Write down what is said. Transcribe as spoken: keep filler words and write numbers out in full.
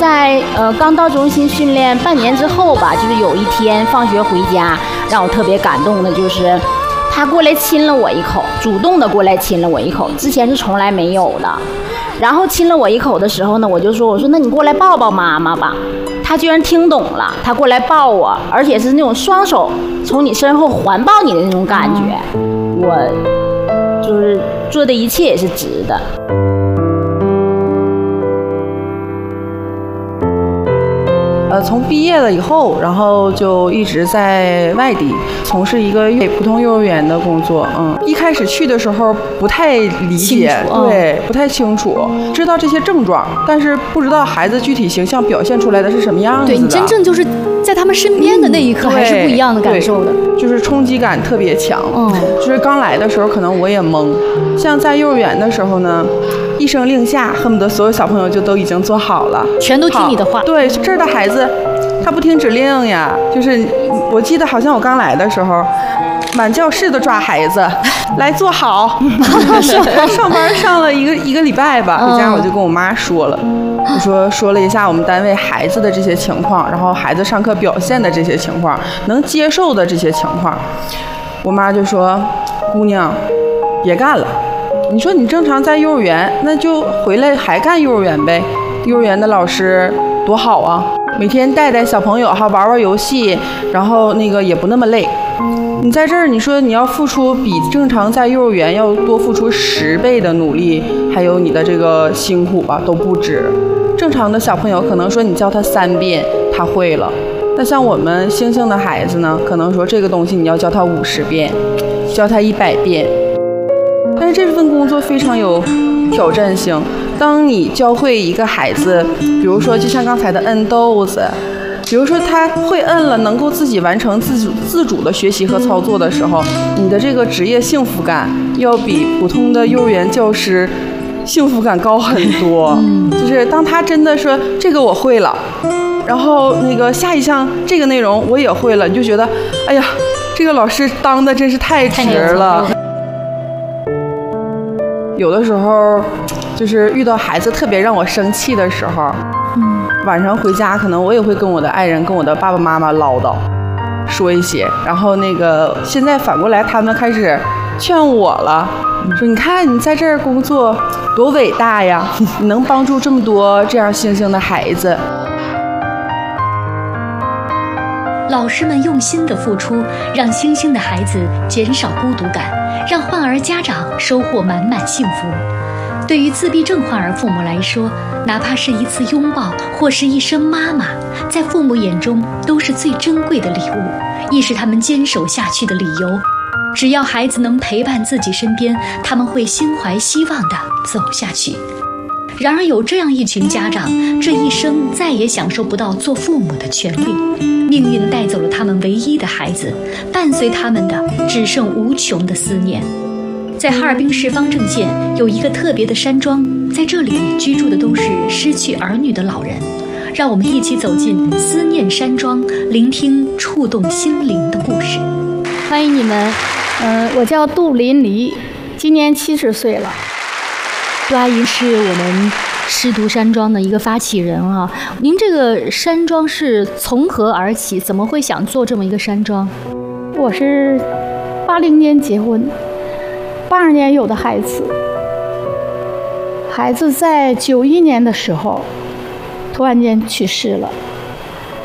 在呃刚到中心训练半年之后吧，就是有一天放学回家，让我特别感动的就是他过来亲了我一口，主动的过来亲了我一口，之前是从来没有的。然后亲了我一口的时候呢，我就说我说那你过来抱抱妈妈吧。他居然听懂了，他过来抱我，而且是那种双手从你身后环抱你的那种感觉，我就是做的一切也是值的。 呃，从毕业了以后，然后就一直在外地从事一个普通幼儿园的工作。嗯，一开始去的时候不太理解，对，不太清楚，知道这些症状，但是不知道孩子具体形象表现出来的是什么样子的。 对，你真正就是在他们身边的那一刻，还是不一样的感受的， 嗯、就是冲击感特别强。嗯，就是刚来的时候，可能我也懵。像在幼儿园的时候呢，一声令下，恨不得所有小朋友就都已经做好了， 全都听你的话。 对，这儿的孩子他不听指令呀，就是我记得好像我刚来的时候，满教室都抓孩子来坐好。上班上了一个一个礼拜吧，回家我就跟我妈说了，我说说了一下我们单位孩子的这些情况，然后孩子上课表现的这些情况，能接受的这些情况。我妈就说：“姑娘，别干了。你说你正常在幼儿园，那就回来还干幼儿园呗。幼儿园的老师多好啊，每天带带小朋友哈，玩玩游戏，然后那个也不那么累。你在这儿，你说你要付出比正常在幼儿园要多付出十倍的努力，还有你的这个辛苦吧，都不止。正常的小朋友可能说你教他三遍他会了，那像我们星星的孩子呢，可能说这个东西你要教他五十遍，教他一百遍。但是这份工作非常有挑战性。当你教会一个孩子，比如说就像刚才的摁豆子，比如说他会摁了，能够自己完成自主自主的学习和操作的时候，你的这个职业幸福感要比普通的幼儿园教师幸福感高很多。就是当他真的说这个我会了，然后那个下一项这个内容我也会了，你就觉得哎呀，这个老师当的真是太值了。有的时候就是遇到孩子特别让我生气的时候，嗯，晚上回家可能我也会跟我的爱人跟我的爸爸妈妈唠叨说一些，然后那个现在反过来他们开始劝我了，说你看你在这儿工作多伟大呀，你能帮助这么多这样星星的孩子。 老师们用心的付出，让星星的孩子减少孤独感，让患儿家长收获满满幸福。对于自闭症患儿父母来说，哪怕是一次拥抱或是一声妈妈，在父母眼中都是最珍贵的礼物，亦是他们坚守下去的理由。只要孩子能陪伴自己身边，他们会心怀希望地走下去。然而有这样一群家长，这一生再也享受不到做父母的权利，命运带走了他们唯一的孩子，伴随他们的只剩无穷的思念。在哈尔滨市方正县有一个特别的山庄，在这里居住的都是失去儿女的老人。让我们一起走进思念山庄，聆听触动心灵的故事。 欢迎你们，呃，我叫杜林黎，今年七十岁了。 杜阿姨是我们失独山庄的一个发起人啊，您这个山庄是从何而起？怎么会想做这么一个山庄？ 我是八零年结婚，八二年有的孩子，孩子在九一年的时候突然间去世了。